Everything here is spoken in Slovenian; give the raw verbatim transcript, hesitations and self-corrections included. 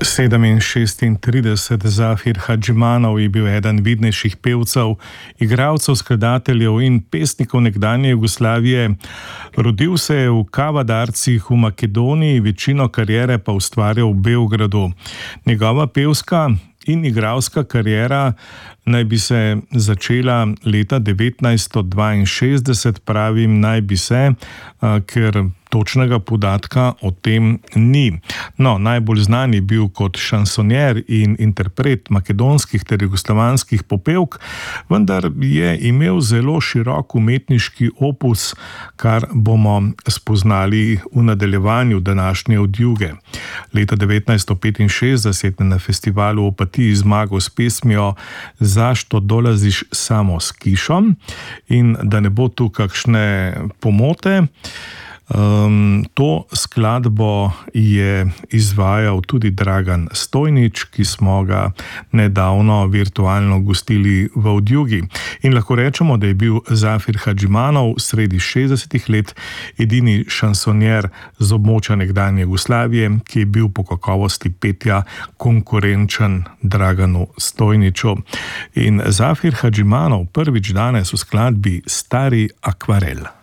sedeminšestintrideset Zafir Hadžimanov je bil eden vidnejših pevcev, igralcev, skladateljev in pesnikov nekdanje Jugoslavije. Rodil se je v Kavadarcih v Makedoniji, večino kariere pa ustvarjal v Beogradu. Njegova pevska in igralska kariera naj bi se začela leta devetnajststo dvainšestdeset, pravim naj bi se, ker točnega podatka o tem ni. No, najbolj znan je bil kot šansonjer in interpret makedonskih ter jugoslovanskih popevk, vendar je imel zelo širok umetniški opus, kar bomo spoznali v nadaljevanju današnje odjuge. Leta devetnajststo petinšestdeset je na festivalu v Opatiji zmagal s pesmijo Zašto dolaziš samo s kišom, in da ne bo tu kakšne pomote, Um, to skladbo je izvajal tudi Dragan Stojnič, ki smo ga nedavno virtualno gostili v odjugi. In lahko rečemo, da je bil Zafir Hadžimanov sredi šestdesetih let edini šansonjer z območja nekdanje Jugoslavije, ki je bil po kakovosti petja konkurenčen Draganu Stojniču. In Zafir Hadžimanov prvič danes v skladbi Stari akvarel.